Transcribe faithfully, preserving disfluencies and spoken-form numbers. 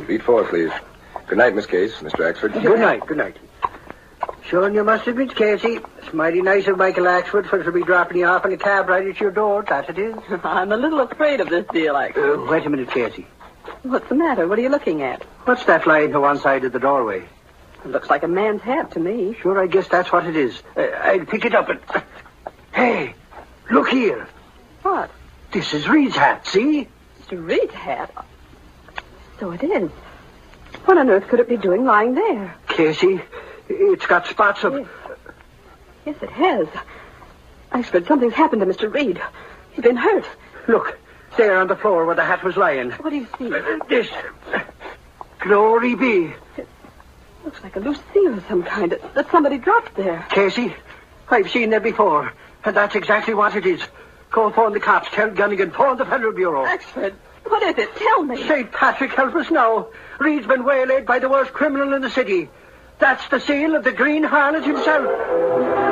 Beat four, please. Good night, Miss Case, Mister Axford. Good night, good night. Sure, you must admit, Casey, it's mighty nice of Michael Axford for to be dropping you off in a cab right at your door. That it is. I'm a little afraid of this deal, Axford. Uh, wait a minute, Casey. What's the matter? What are you looking at? What's that lying to one side of the doorway? It looks like a man's hat to me. Sure, I guess that's what it is. Uh, I'll pick it up and... Hey, look here. What? This is Reed's hat, see? Mister Reed's hat? So it is. What on earth could it be doing lying there? Casey, it's got spots of... Yes, yes it has. Axford, something's happened to Mister Reed. He's been hurt. Look, there on the floor where the hat was lying. What do you see? Uh, this. Glory be. It looks like a loose seal of some kind that, that somebody dropped there. Casey, I've seen that before, and that's exactly what it is. Go phone the cops. Tell Gunnigan. Phone the Federal Bureau. Axford, what is it? Tell me. Saint Patrick, help us now. Reed's been waylaid by the worst criminal in the city. That's the seal of the Green Harlot himself.